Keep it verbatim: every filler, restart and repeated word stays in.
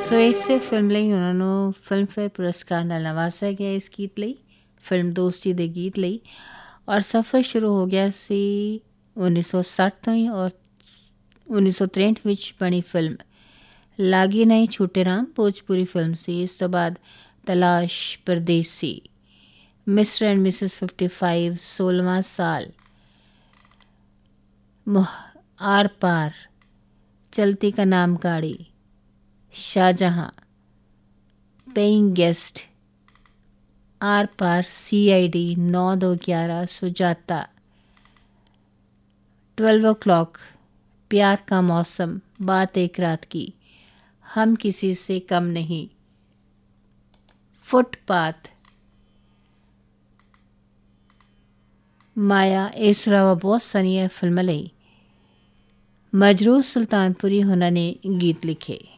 ਸੋ ਇਸੇ ਫਿਲਮ ਲਈ ਉਹਨਾਂ ਨੂੰ ਫਿਲਮਫੇਅਰ ਪੁਰਸਕਾਰ ਨਾਲ ਨਵਾਜ਼ਿਆ ਗਿਆ ਇਸ ਗੀਤ ਲਈ, ਫਿਲਮ ਦੋਸਤੀ ਦੇ ਗੀਤ ਲਈ। ਔਰ ਸਫ਼ਰ ਸ਼ੁਰੂ ਹੋ ਗਿਆ ਸੀ ਉੱਨੀ ਸੌ ਸੱਠ ਤੋਂ ਹੀ, ਔਰ ਉੱਨੀ ਸੌ ਤ੍ਰੇਹਠ ਵਿੱਚ ਬਣੀ ਫਿਲਮ ਲਾਗੀ ਨਹੀਂ ਛੂਟੇ ਰਾਮ ਭੋਜਪੁਰੀ ਫਿਲਮ ਸੀ। ਇਸ ਤੋਂ ਬਾਅਦ ਤਲਾਸ਼, ਪਰਦੇਸੀ, mister and Mrs fifty five, ਸੋਲਵਾਂ ਸਾਲ, आर पार, चलती का नाम गाड़ी, Shahjahan, paying guest, are par, C I D, नौ दो ग्यारह, सुजाता, ट्वेल्व ओ क्लॉक, प्यार का मौसम, बात एक रात की, हम किसी से कम नहीं, फुटपाथ, माया। इस ਤੋਂ ਇਲਾਵਾ ਬਹੁਤ ਸਾਰੀਆਂ ਫਿਲਮਾਂ ਲਈ ਮਜਰੂਰ ਸੁਲਤਾਨਪੁਰੀ ਉਹਨਾਂ ਨੇ ਗੀਤ ਲਿਖੇ।